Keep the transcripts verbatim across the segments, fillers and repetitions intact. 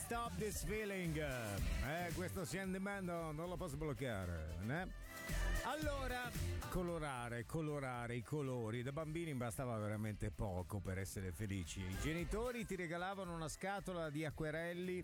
Stop This Feeling. Eh, questo sentimento non lo posso bloccare, né? Allora, colorare, colorare i colori. Da bambini bastava veramente poco per essere felici. I genitori ti regalavano una scatola di acquerelli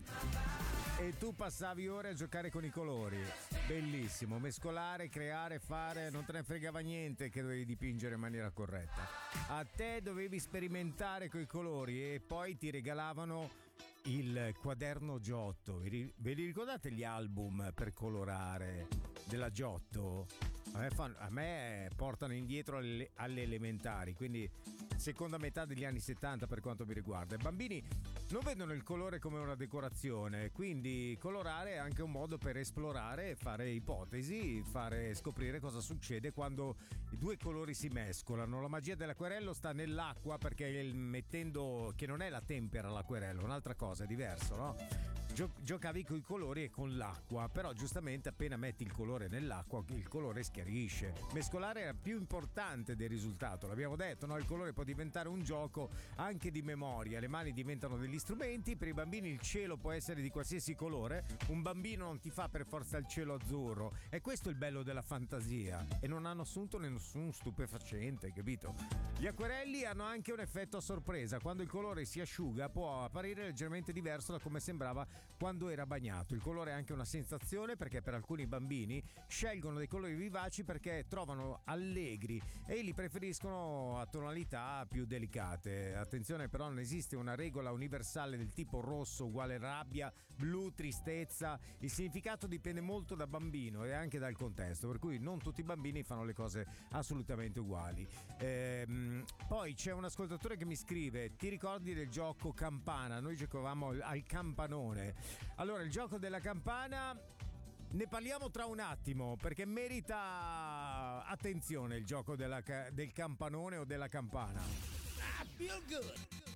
e tu passavi ore a giocare con i colori. Bellissimo, mescolare, creare, fare, non te ne fregava niente che dovevi dipingere in maniera corretta. A te dovevi sperimentare coi colori e poi ti regalavano il quaderno Giotto. Ve li ricordate gli album per colorare della Giotto? A me, fanno, a me portano indietro alle, alle elementari, quindi seconda metà degli anni settanta per quanto mi riguarda. I bambini non vedono il colore come una decorazione, quindi colorare è anche un modo per esplorare, fare ipotesi, fare scoprire cosa succede quando i due colori si mescolano. La magia dell'acquerello sta nell'acqua, perché il, mettendo, che non è la tempera l'acquerello, è un'altra cosa, è diverso, no? Gio- giocavi con i colori e con l'acqua, però giustamente appena metti il colore nell'acqua il colore schiarisce. Mescolare era più importante del risultato, l'abbiamo detto, no? Il colore può diventare un gioco anche di memoria, le mani diventano degli strumenti. Per i bambini il cielo può essere di qualsiasi colore, un bambino non ti fa per forza il cielo azzurro, e questo è il bello della fantasia, e non hanno assunto nessun stupefacente, capito? Gli acquerelli hanno anche un effetto a sorpresa: quando il colore si asciuga può apparire leggermente diverso da come sembrava quando era bagnato. Il colore è anche una sensazione, perché per alcuni bambini scelgono dei colori vivaci perché trovano allegri e li preferiscono a tonalità più delicate. Attenzione però, non esiste una regola universale del tipo rosso uguale rabbia, blu tristezza. Il significato dipende molto da bambino e anche dal contesto, per cui non tutti i bambini fanno le cose assolutamente uguali. Ehm, poi c'è un ascoltatore che mi scrive: ti ricordi del gioco campana? Noi giocavamo al campanone. Allora, il gioco della campana ne parliamo tra un attimo, perché merita attenzione il gioco della, del campanone o della campana. I feel good.